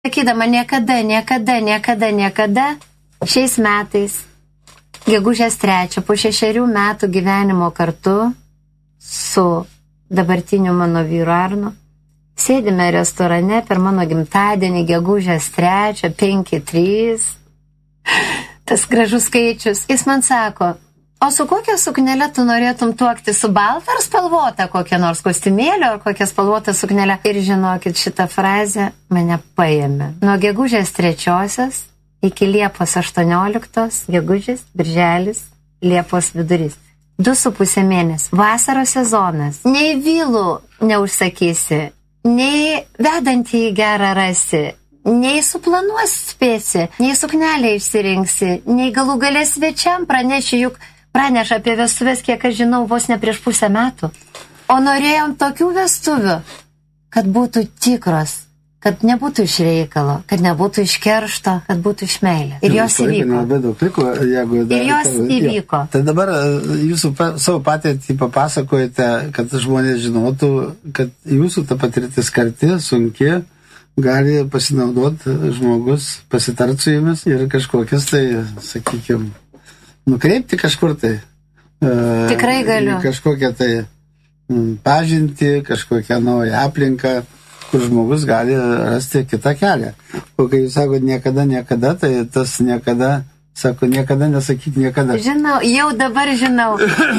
sakydama niekada, šiais metais, gegužės 3, po 6 metų gyvenimo kartu su dabartiniu mano vyru Arnu, sėdime restorane per mano gimtadienį, gegužės 3, 5-3, tas gražus skaičius. Jis man sako, o su kokia suknelė tu norėtum tuokti, su balta ar spalvota, kokia nors kostiumėlio ar kokia spalvota suknelė? Ir žinokit, šitą frazę mane paėmė. Nuo gegužės 3 iki Liepos 18, gegužės, birželis, Liepos vidurys. 2,5 mėnesį. Vasaros sezonas. Nei vilų neužsakysi, nei vedantį į gerą rasi, nei suplanuos spėsi, nei suknelę išsirinksi, nei galų galės svečiam praneši, juk praneša apie vestuvės, kiek aš žinau, vos ne prieš pusę metų. O norėjom tokių vestuvių, kad būtų tikros, kad nebūtų iš reikalo, kad nebūtų iš keršto, kad būtų iš meilės. Ir jos įvyko. Ir jos įvyko. Tai dabar jūsų savo patirtį papasakojate, kad žmonės žinotų, kad jūsų ta patirtis karti, sunki, gali pasinaudoti žmogus, pasitart su jumis ir kažkokias tai, sakykime, nukreipti kažkur tai. Tikrai galiu. Kažkokią tai pažinti, kažkokią naują aplinką, kur žmogus gali rasti kitą kelią. O kai jūs sakote niekada, tai tas niekada, sako, niekada nesakyk niekada. Žinau, jau dabar žinau.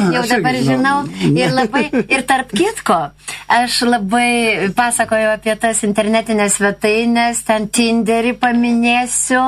Ir tarp kitko, aš labai pasakoju apie tas internetinės svetainės, ten Tinderį paminėsiu.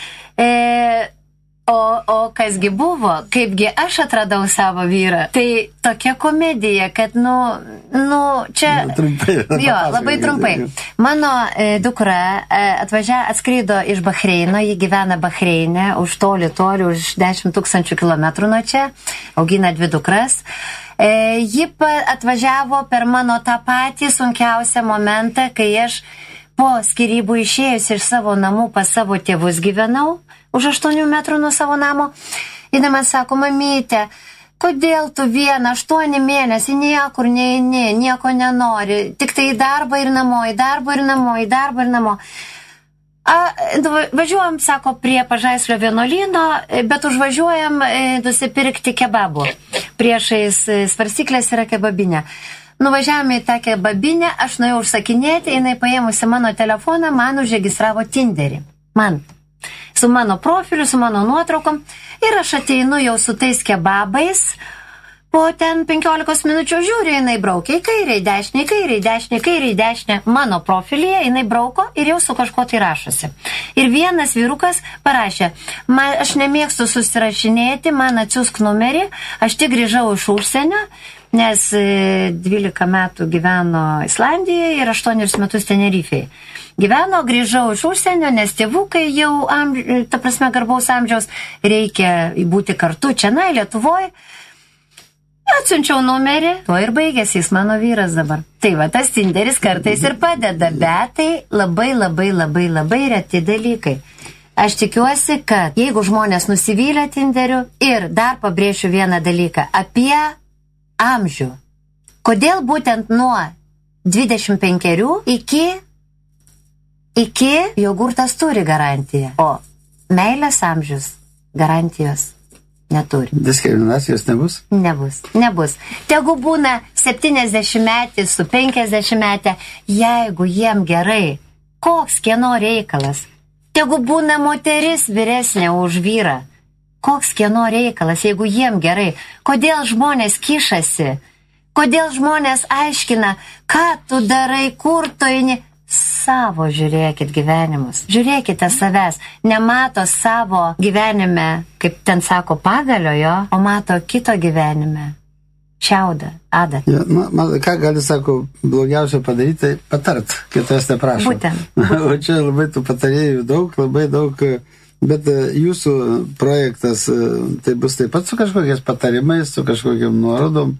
O kasgi buvo, kaipgi aš atradau savo vyrą. Tai tokia komedija, kad, čia... Trumpai. Jo, labai trumpai. Mano dukra atskrido iš Bahreino, ji gyvena Bahreine, už toli, už 10 000 kilometrų nuo čia, augina 2 dukras. Ji atvažiavo per mano tą patį sunkiausią momentą, kai aš po skyrybų išėjus iš savo namų pas savo tėvus gyvenau, už 8 metrų nuo savo namo. Ir man sako, mamytė, kodėl tu 8 mėnesį niekur neini, nieko nenori, tik tai į darbą ir namo, į darbą ir namo. Važiuojam, sako, prie Pažaislio vienuolyno, bet užvažiuojam nusipirkti kebabų. Priešais svarstyklės yra kebabinė. Nuvažiavome į tą kebabinę, aš nuėjau užsakinėti, jinai paėmusi mano telefoną, man užregistravo Tinderį. Su mano profiliu, su mano nuotraukom. Ir aš ateinu jau su tais kebabais, po ten 15 minučių žiūriu, jinai braukia į kairę, į dešinę, mano profilyje, jinai brauko ir jau su kažko tai rašosi. Ir vienas vyrukas parašė, aš nemėgstu susirašinėti, man atsiųsk numerį, aš tik grįžau iš užsienio, nes 12 metų gyveno Islandijoje ir 8 metus Tenerifėje. Grįžau iš užsienio, nes tėvukai jau, garbaus amžiaus, reikia būti kartu čia, Lietuvoje. Atsiunčiau numerį, tuo ir baigėsi, jis mano vyras dabar. Tai va, tas Tinderis kartais ir padeda, bet tai labai reti dalykai. Aš tikiuosi, kad jeigu žmonės nusivylę Tinderiu, ir dar pabrėšiu vieną dalyką apie amžių. Kodėl būtent nuo 25 iki jogurtas turi garantiją, o meilės amžius garantijos neturi. Diskriminacijos nebus? Nebus. Tegu būna 70-metį su 50-metę, jeigu jiem gerai, koks kieno reikalas. Tegu būna moteris vyresnė už vyrą, koks kieno reikalas, jeigu jiem gerai. Kodėl žmonės kišasi? Kodėl žmonės aiškina, ką tu darai, kur tu eini? Savo žiūrėkit gyvenimus. Žiūrėkite savęs. Nemato savo gyvenime, kaip ten sako, pagalio jo, o mato kito gyvenime. Šiaudą, adatą. Ja, ką gali, sako, blogiausia padaryti, patart, kitas neprašo. Būtent. O čia labai tų patarėjų labai daug, bet jūsų projektas tai bus taip pat su kažkokiais patarimais, su kažkokiam nuorodom.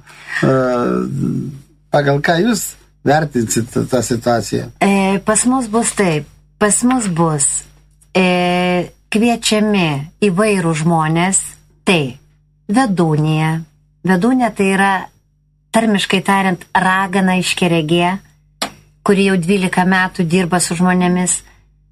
Pagal ką jūs vertinsit tą situaciją? Pas mus bus taip. Pas mus bus kviečiami įvairių žmonės. Tai vedūnija. Vedūnė tai yra, tarmiškai tariant, ragana iškeregė, kuri jau 12 metų dirba su žmonėmis.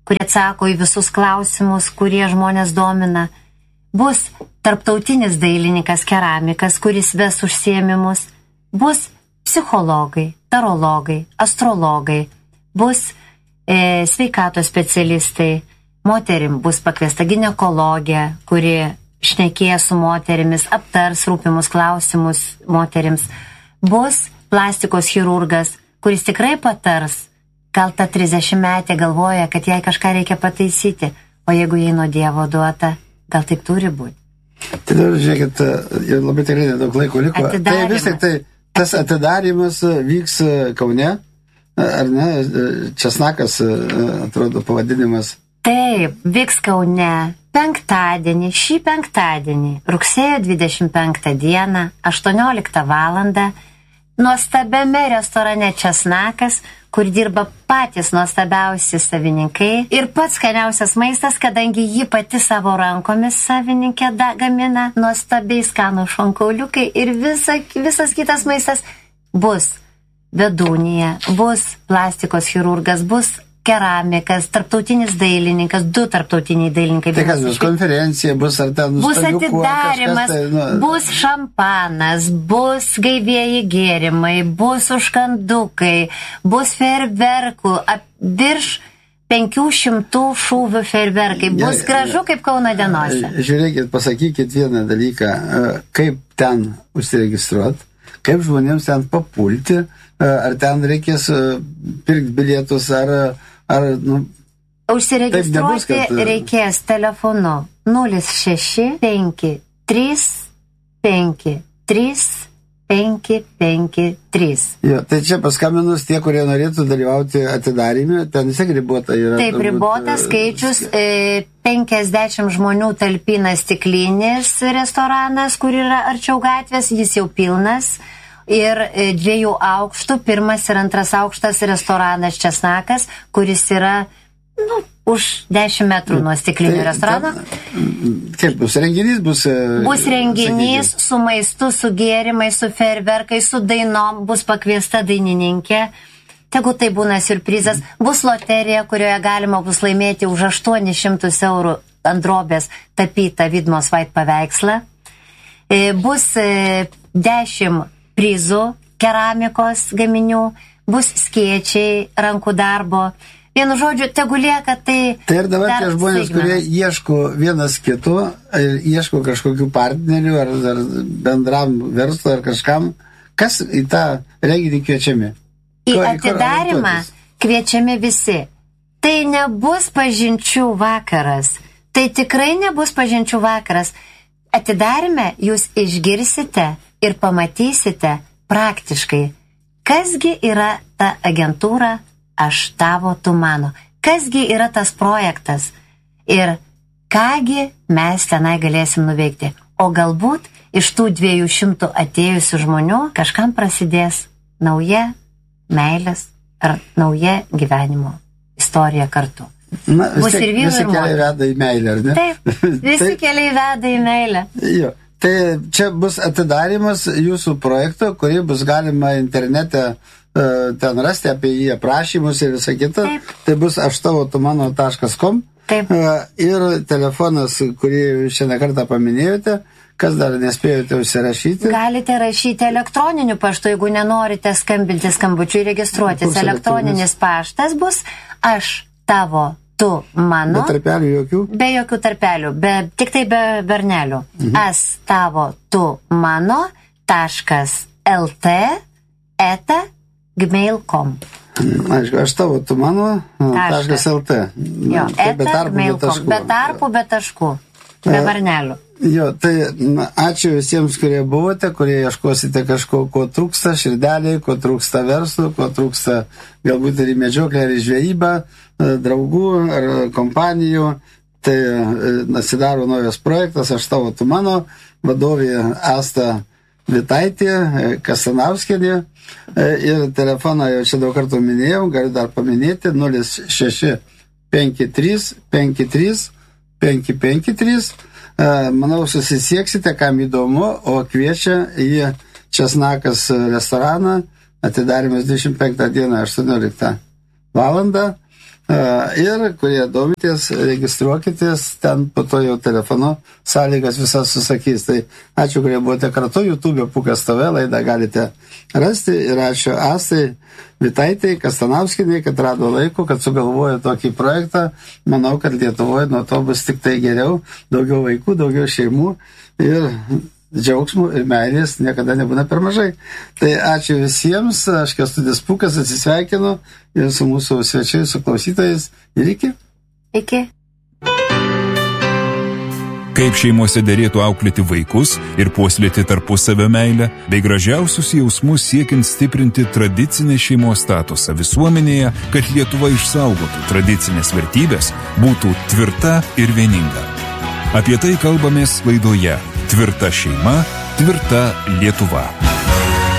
kurie atsako į visus klausimus, kurie žmonės domina. Bus tarptautinis dailininkas keramikas, kuris ves užsiėmimus. Bus psichologai, tarologai, astrologai. Bus sveikatos specialistai. Moterim bus pakviesta ginekologė, kuri šnekės su moterimis, aptars rūpimus klausimus moterims. Bus plastikos chirurgas, kuris tikrai patars. Gal ta 30-metė galvoja, kad jai kažką reikia pataisyti, o jeigu jai nuo Dievo duota, gal taip turi būti. Tai dabar žiūrėkit, labai tikrai nedaug laiko liko. Tai vis tik tai tas atidarimas vyks Kaune, ar ne? Česnakas, atrodo, pavadinimas. Taip, vyks Kaune penktadienį, šį penktadienį, rugsėjo 25 dieną, 18 valandą, nuostabiame restorane Česnakas, kur dirba patys nuostabiausi savininkai ir pats skaniausias maistas, kadangi ji pati savo rankomis savininkė gamina nuostabiai skanų šonkauliukai ir visas kitas maistas. Bus vedūnija, bus plastikos chirurgas, bus keramikas, tarptautinis dailininkas, 2 tarptautiniai dailininkai. Tai kas bus, konferencija, bus ar ten bus atidarimas, bus šampanas, bus gaivieji gėrimai, bus užkandukai, bus fejerverkų, virš 500 šūvių fejerverkai. Bus gražu kaip Kauno dienose. Žiūrėkit, pasakykit vieną dalyką, kaip ten užsiregistruoti, kaip žmonėms ten papulti, ar ten reikės pirkti bilietus, Užsiregistruoti reikės telefonu 0653535553. Jo, tai čia paskambinus tie, kurie norėtų dalyvauti atidarime, ten vis ribota yra. Taip, ribotas skaičius, 50 žmonių talpina stiklinis restoranas, kur yra arčiau gatvės, jis jau pilnas. Ir 2 aukštų, 1 ir 2 aukštas restoranas Česnakas, kuris yra už 10 metrų nuo stiklinio restorano. Kaip bus renginys? Bus renginys su maistu, su gėrimais, su fejerverkais, su dainom, bus pakviesta dainininkė. Tegu tai būna siurprizas. Bus loterija, kurioje galima bus laimėti už 800 eurų ant drobės tapytą Vidmos Vait paveikslą. Bus 10 prizų, keramikos gaminių, bus skėčiai, rankų darbo. Vienu žodžiu, tegu lieka tai... Tai ir dabar tie žmonės, kurie ieško vienas kito, ieško kažkokių partnerių ar bendram verslo ar kažkam, kas į tą renginį kviečiami? Į atidarimą kviečiami visi. Tai nebus pažinčių vakaras. Tai tikrai nebus pažinčių vakaras. Atidarime jūs išgirsite ir pamatysite praktiškai, kasgi yra ta agentūra Aš tavo, tu mano, kasgi yra tas projektas ir kągi mes tenai galėsim nuveikti. O galbūt iš tų 200 atėjusių žmonių kažkam prasidės nauja meilės ar nauja gyvenimo istorija kartu. Na, visi keliai veda į meilę, ar ne? Taip, visi keliai veda į meilę. Jo. Tai čia bus atidarimas jūsų projekto, kurį bus galima internete ten rasti apie jį aprašymus ir visą kitą. Taip. Tai bus aštavotumano.com ir telefonas, kurį šiandien kartą paminėjote, kas dar nespėjote užsirašyti. Galite rašyti elektroniniu paštu, jeigu nenorite skambinti skambučiu ir registruotis. Elektroninis paštas bus aš tavo, tu mano. Be tarpelių jokių? Be jokių tarpelių, tik tai be bernelių. As tavo, tu mano, .lt eta gmail.com. Aišku, aš tavo, tu mano, .lt. Jo, eta gmail.com. Be tarpų, be taškų, be bernelių. Jo, tai ačiū visiems, kurie buvote, kurie ieškosite kažko, ko trūksta širdeliai, ko trūksta verslų, ko trūksta galbūt ir į medžioklę, ar į žvejybą, draugų ar kompanijų. Tai atsidaro naujas projektas, aš tavo, tu mano, vadovė Asta Vitaitė Kasanauskienė ir telefoną jau čia daug kartų minėjau, galiu dar paminėti 0653535553. Manau, susisieksite, kam įdomu, o kviečia į Česnakas restoraną, atidarimas 25 dieną 18 valandą. Ir kurie domitės, registruokitės, ten po to jau telefonu sąlygas visas susakys. Tai ačiū, kurie buvote kartu, YouTube Pūkas TV laidą galite rasti ir ačiū Astai Vitaitai Kastanauskienei, kad rado laiko, kad sugalvojo tokį projektą. Manau, kad Lietuvoje nuo to bus tik tai geriau, daugiau vaikų, daugiau šeimų ir džiaugsmų ir meilės niekada nebūna per mažai. Tai ačiū visiems, aš Kęstutis Pūkas atsisveikinu ir su mūsų svečiais, su klausytojais ir iki. Iki. Kaip šeimose derėtų auklėti vaikus ir puoselėti tarpusavio meilę, bei gražiausius jausmus siekiant stiprinti tradicinę šeimos statusą visuomenėje, kad Lietuva išsaugotų tradicinės vertybės, būtų tvirta ir vieninga. Apie tai kalbamės laidoje Tvirta šeima, tvirta Lietuva.